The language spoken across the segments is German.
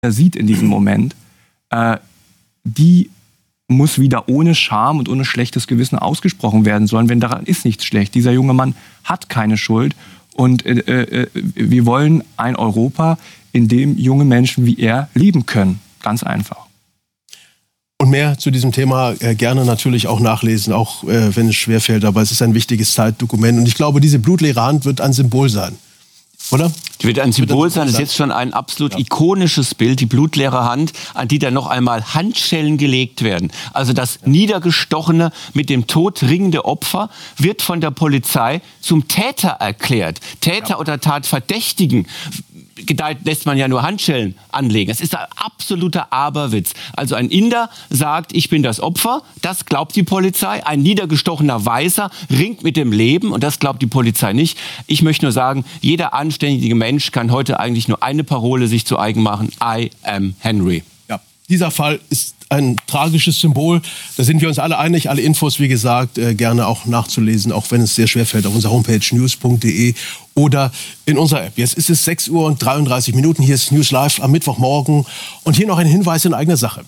sieht in diesem Moment, die muss wieder ohne Scham und ohne schlechtes Gewissen ausgesprochen werden sollen, wenn daran ist nichts schlecht. Dieser junge Mann hat keine Schuld und wir wollen ein Europa, in dem junge Menschen wie er leben können. Ganz einfach. Und mehr zu diesem Thema gerne natürlich auch nachlesen, auch wenn es schwerfällt. Aber es ist ein wichtiges Zeitdokument. Und ich glaube, diese blutleere Hand wird ein Symbol sein. Oder? Die wird ein Symbol sein. Das ist jetzt schon ein absolut ikonisches Bild, die blutleere Hand, an die dann noch einmal Handschellen gelegt werden. Also das niedergestochene, mit dem Tod ringende Opfer wird von der Polizei zum Täter erklärt. Täter oder Tatverdächtigen lässt man ja nur Handschellen anlegen. Das ist ein absoluter Aberwitz. Also ein Inder sagt, ich bin das Opfer, das glaubt die Polizei. Ein niedergestochener Weißer ringt mit dem Leben und das glaubt die Polizei nicht. Ich möchte nur sagen, jeder anständige Mensch kann heute eigentlich nur eine Parole sich zu eigen machen: I am Henry. Ja, dieser Fall ist ein tragisches Symbol. Da sind wir uns alle einig. Alle Infos, wie gesagt, gerne auch nachzulesen, auch wenn es sehr schwer fällt, auf unserer Homepage news.de oder in unserer App. Jetzt ist es 6:33 Uhr. Hier ist News Live am Mittwochmorgen. Und hier noch ein Hinweis in eigener Sache.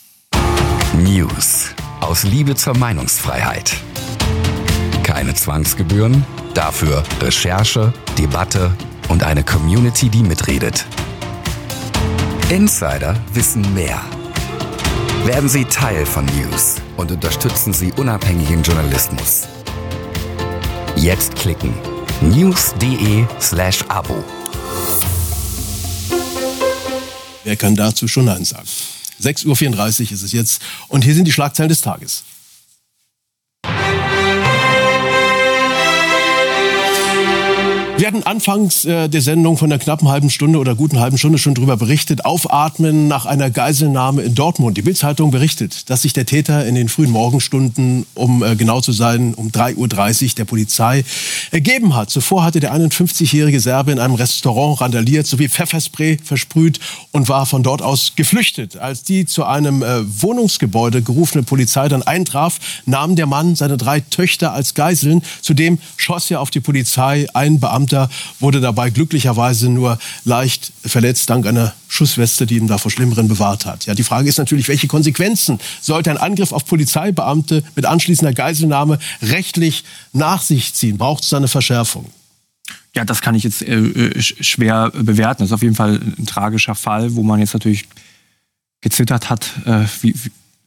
News aus Liebe zur Meinungsfreiheit. Keine Zwangsgebühren, dafür Recherche, Debatte und eine Community, die mitredet. Insider wissen mehr. Werden Sie Teil von News und unterstützen Sie unabhängigen Journalismus. Jetzt klicken. news.de/Abo. Wer kann dazu schon Nein sagen? 6:34 Uhr ist es jetzt. Und hier sind die Schlagzeilen des Tages. Wir hatten anfangs der Sendung von der knappen halben Stunde oder guten halben Stunde schon darüber berichtet. Aufatmen nach einer Geiselnahme in Dortmund. Die Bild-Zeitung berichtet, dass sich der Täter in den frühen Morgenstunden, um genau zu sein, um 3:30 Uhr der Polizei ergeben hat. Zuvor hatte der 51-jährige Serbe in einem Restaurant randaliert, sowie Pfefferspray versprüht und war von dort aus geflüchtet. Als die zu einem Wohnungsgebäude gerufene Polizei dann eintraf, nahm der Mann seine 3 Töchter als Geiseln. Zudem schoss er auf die Polizei. Ein Beamter wurde dabei glücklicherweise nur leicht verletzt, dank einer Schussweste, die ihn da vor Schlimmeren bewahrt hat. Ja, die Frage ist natürlich, welche Konsequenzen sollte ein Angriff auf Polizeibeamte mit anschließender Geiselnahme rechtlich nach sich ziehen? Braucht es da eine Verschärfung? Ja, das kann ich jetzt schwer bewerten. Das ist auf jeden Fall ein tragischer Fall, wo man jetzt natürlich gezittert hat, wie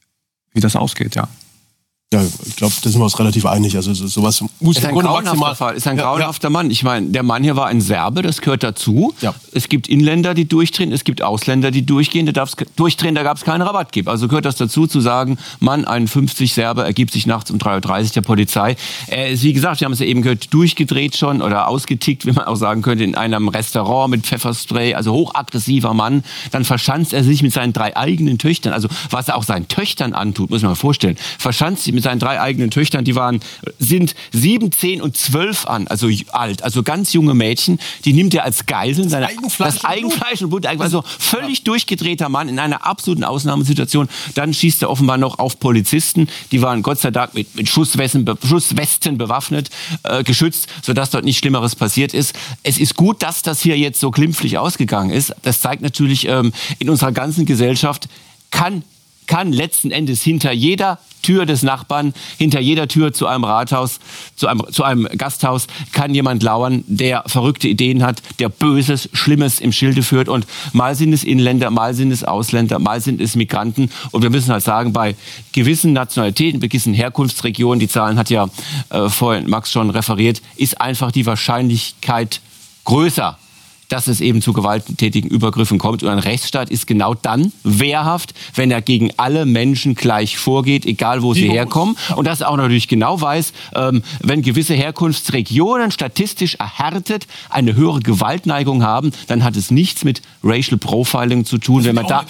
das ausgeht, ja. Ja, ich glaube, da sind wir uns relativ einig. Also sowas muss ist ein grauenhafter Fall. Ist ein grauenhafter Mann. Ich meine, der Mann hier war ein Serbe, das gehört dazu. Ja. Es gibt Inländer, die durchdrehen, es gibt Ausländer, die durchgehen. Da gab es keinen Rabattgeber. Also gehört das dazu, zu sagen, Mann, 51 Serbe ergibt sich nachts um 3:30 Uhr der Polizei. Er ist, wie gesagt, wir haben es ja eben gehört, durchgedreht schon oder ausgetickt, wie man auch sagen könnte, in einem Restaurant mit Pfefferspray. Also hochaggressiver Mann. Dann verschanzt er sich mit seinen 3 eigenen Töchtern. Also was er auch seinen Töchtern antut, muss man mal vorstellen. Verschanzt sich mit seinen 3 eigenen Töchtern, sind 7, 10 und 12 an, also alt, also ganz junge Mädchen, die nimmt er als Geiseln. Das Eigenfleisch und Blut, also völlig durchgedrehter Mann in einer absoluten Ausnahmesituation. Dann schießt er offenbar noch auf Polizisten, die waren Gott sei Dank mit Schusswesten bewaffnet, geschützt, sodass dort nichts Schlimmeres passiert ist. Es ist gut, dass das hier jetzt so glimpflich ausgegangen ist. Das zeigt natürlich, in unserer ganzen Gesellschaft kann letzten Endes hinter jeder Tür des Nachbarn, hinter jeder Tür zu einem Rathaus, zu einem Gasthaus, kann jemand lauern, der verrückte Ideen hat, der Böses, Schlimmes im Schilde führt. Und mal sind es Inländer, mal sind es Ausländer, mal sind es Migranten. Und wir müssen halt sagen, bei gewissen Nationalitäten, bei gewissen Herkunftsregionen, die Zahlen hat ja vorhin Max schon referiert, ist einfach die Wahrscheinlichkeit größer, dass es eben zu gewalttätigen Übergriffen kommt. Und ein Rechtsstaat ist genau dann wehrhaft, wenn er gegen alle Menschen gleich vorgeht, egal wo sie herkommen. Und das auch natürlich genau weiß, wenn gewisse Herkunftsregionen statistisch erhärtet eine höhere Gewaltneigung haben, dann hat es nichts mit Racial Profiling zu tun. Wenn man da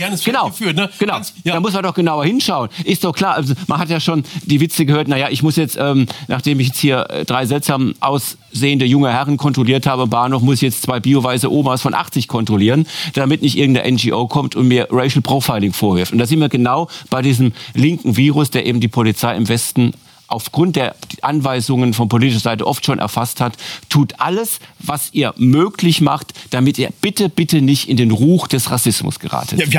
da muss man doch genauer hinschauen. Ist doch klar, also man hat ja schon die Witze gehört, naja, ich muss jetzt, nachdem ich jetzt hier 3 seltsam aussehende junge Herren kontrolliert habe im Bahnhof, muss ich jetzt 2 bioweise Omas von 80 kontrollieren, damit nicht irgendeine NGO kommt und mir Racial Profiling vorwirft. Und da sind wir genau bei diesem linken Virus, der eben die Polizei im Westen aufgrund der Anweisungen von politischer Seite oft schon erfasst hat, tut alles, was ihr möglich macht, damit ihr bitte nicht in den Ruch des Rassismus geratet. Ja,